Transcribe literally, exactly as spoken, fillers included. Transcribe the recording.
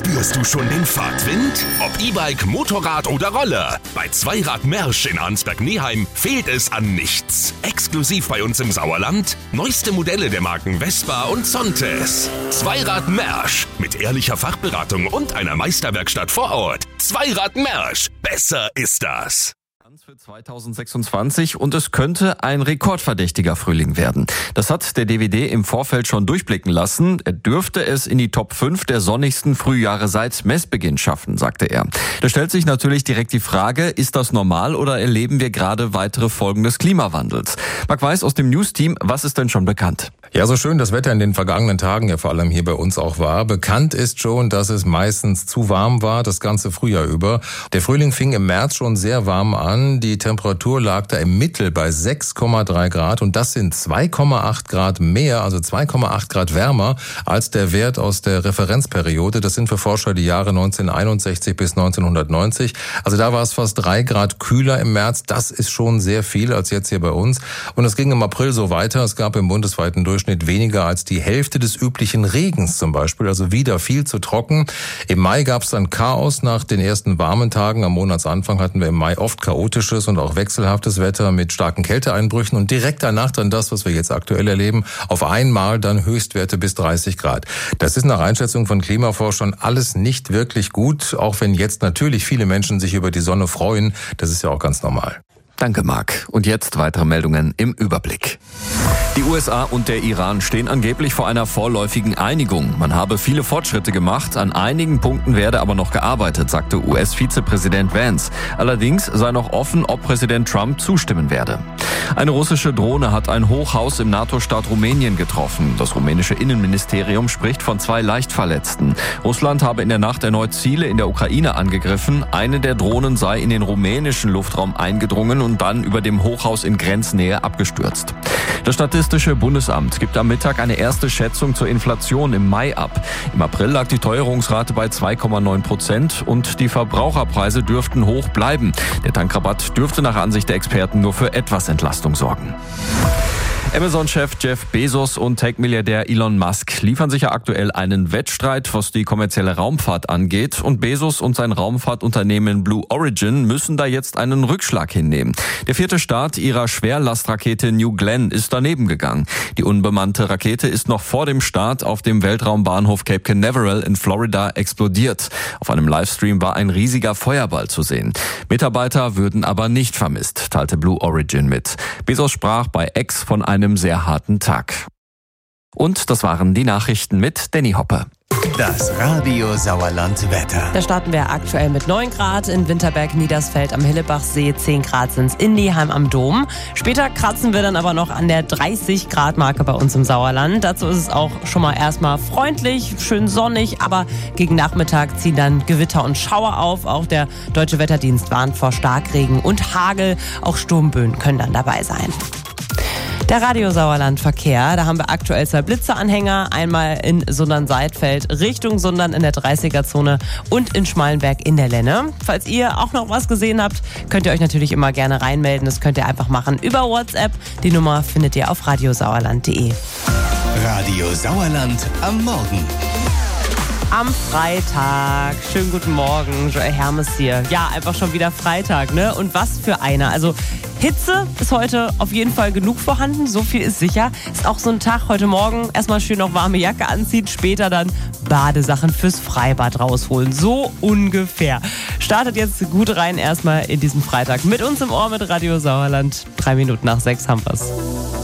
Spürst du schon den Fahrtwind? Ob E-Bike, Motorrad oder Roller. Bei Zweirad Mersch in Arnsberg-Neheim fehlt es an nichts. Exklusiv bei uns im Sauerland neueste Modelle der Marken Vespa und Zontes. Zweirad Mersch mit ehrlicher Fachberatung und einer Meisterwerkstatt vor Ort. Zweirad Mersch. Besser ist das. Für zweitausendsechsundzwanzig und es könnte ein rekordverdächtiger Frühling werden. Das hat der D W D im Vorfeld schon durchblicken lassen. Er dürfte es in die Top fünf der sonnigsten Frühjahre seit Messbeginn schaffen, sagte er. Da stellt sich natürlich direkt die Frage, ist das normal oder erleben wir gerade weitere Folgen des Klimawandels? Marc Weiß aus dem News-Team, was ist denn schon bekannt? Ja, so schön das Wetter in den vergangenen Tagen ja vor allem hier bei uns auch war. Bekannt ist schon, dass es meistens zu warm war, das ganze Frühjahr über. Der Frühling fing im März schon sehr warm an. Die Temperatur lag da im Mittel bei sechs Komma drei Grad und das sind zwei Komma acht Grad mehr, also zwei Komma acht Grad wärmer als der Wert aus der Referenzperiode. Das sind für Forscher die Jahre neunzehnhunderteinundsechzig bis neunzehnhundertneunzig. Also da war es fast drei Grad kühler im März. Das ist schon sehr viel als jetzt hier bei uns. Und es ging im April so weiter. Es gab im bundesweiten Durchschnitt weniger als die Hälfte des üblichen Regens zum Beispiel, also wieder viel zu trocken. Im Mai gab es dann Chaos nach den ersten warmen Tagen. Am Monatsanfang hatten wir im Mai oft chaotisches und auch wechselhaftes Wetter mit starken Kälteeinbrüchen und direkt danach dann das, was wir jetzt aktuell erleben, auf einmal dann Höchstwerte bis dreißig Grad. Das ist nach Einschätzung von Klimaforschern alles nicht wirklich gut, auch wenn jetzt natürlich viele Menschen sich über die Sonne freuen. Das ist ja auch ganz normal. Danke, Marc. Und jetzt weitere Meldungen im Überblick. Die U S A und der Iran stehen angeblich vor einer vorläufigen Einigung. Man habe viele Fortschritte gemacht, an einigen Punkten werde aber noch gearbeitet, sagte U S-Vizepräsident Vance. Allerdings sei noch offen, ob Präsident Trump zustimmen werde. Eine russische Drohne hat ein Hochhaus im NATO-Staat Rumänien getroffen. Das rumänische Innenministerium spricht von zwei Leichtverletzten. Russland habe in der Nacht erneut Ziele in der Ukraine angegriffen. Eine der Drohnen sei in den rumänischen Luftraum eingedrungen und dann über dem Hochhaus in Grenznähe abgestürzt. Das Statistische Bundesamt gibt am Mittag eine erste Schätzung zur Inflation im Mai ab. Im April lag die Teuerungsrate bei zwei Komma neun Prozent und die Verbraucherpreise dürften hoch bleiben. Der Tankrabatt dürfte nach Ansicht der Experten nur für etwas Entlastung sorgen. Amazon-Chef Jeff Bezos und Tech-Milliardär Elon Musk liefern sich ja aktuell einen Wettstreit, was die kommerzielle Raumfahrt angeht. Und Bezos und sein Raumfahrtunternehmen Blue Origin müssen da jetzt einen Rückschlag hinnehmen. Der vierte Start ihrer Schwerlastrakete New Glenn ist daneben gegangen. Die unbemannte Rakete ist noch vor dem Start auf dem Weltraumbahnhof Cape Canaveral in Florida explodiert. Auf einem Livestream war ein riesiger Feuerball zu sehen. Mitarbeiter würden aber nicht vermisst, teilte Blue Origin mit. Bezos sprach bei X von einem einem sehr harten Tag. Und das waren die Nachrichten mit Danny Hoppe. Das Radio Sauerland Wetter. Da starten wir aktuell mit neun Grad in Winterberg, Niedersfeld am Hillebachsee, zehn Grad sind es in Neheim am Dom. Später kratzen wir dann aber noch an der dreißig Grad Marke bei uns im Sauerland. Dazu ist es auch schon mal erstmal freundlich, schön sonnig, aber gegen Nachmittag ziehen dann Gewitter und Schauer auf. Auch der Deutsche Wetterdienst warnt vor Starkregen und Hagel. Auch Sturmböen können dann dabei sein. Der Radio Sauerland Verkehr, da haben wir aktuell zwei Blitzeanhänger, einmal in Sundern-Seidfeld Richtung Sundern in der dreißiger-Zone und in Schmalenberg in der Lenne. Falls ihr auch noch was gesehen habt, könnt ihr euch natürlich immer gerne reinmelden. Das könnt ihr einfach machen über WhatsApp. Die Nummer findet ihr auf radiosauerland punkt de. Radio Sauerland am Morgen. Am Freitag. Schönen guten Morgen, Joel Hermes hier. Ja, einfach schon wieder Freitag, ne? Und was für einer. Also Hitze ist heute auf jeden Fall genug vorhanden, so viel ist sicher. Ist auch so ein Tag heute Morgen, erstmal schön noch warme Jacke anziehen, später dann Badesachen fürs Freibad rausholen. So ungefähr. Startet jetzt gut rein erstmal in diesen Freitag. Mit uns im Ohr mit Radio Sauerland. Drei Minuten nach sechs haben wir's.